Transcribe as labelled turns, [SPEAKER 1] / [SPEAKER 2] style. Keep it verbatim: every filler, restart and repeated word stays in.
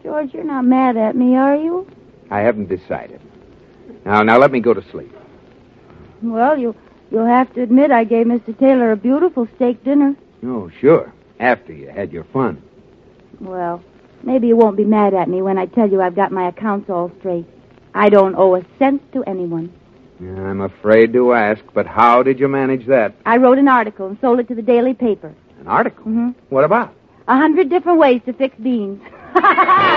[SPEAKER 1] George, you're not mad at me, are you?
[SPEAKER 2] I haven't decided. Now, now let me go to sleep.
[SPEAKER 1] Well, you, you'll have to admit I gave Mister Taylor a beautiful steak dinner.
[SPEAKER 2] Oh, sure. After you had your fun.
[SPEAKER 1] Well, maybe you won't be mad at me when I tell you I've got my accounts all straight. I don't owe a cent to anyone.
[SPEAKER 2] I'm afraid to ask, but how did you manage that?
[SPEAKER 1] I wrote an article and sold it to the daily paper.
[SPEAKER 2] An article?
[SPEAKER 1] Mm-hmm.
[SPEAKER 2] What about?
[SPEAKER 1] A hundred different ways to fix beans.